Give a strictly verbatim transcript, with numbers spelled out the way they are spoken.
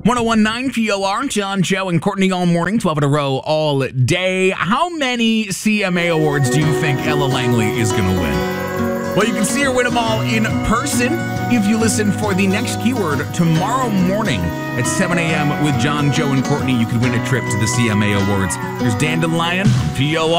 one oh one point nine P O R, John, Joe, and Courtney all morning, twelve in a row all day. How many C M A awards do you think Ella Langley is going to win? Well, you can see her win them all in person if you listen for the next keyword tomorrow morning at seven a.m. with John, Joe, and Courtney. You could win a trip to the C M A Awards. There's Dandelion, P O R.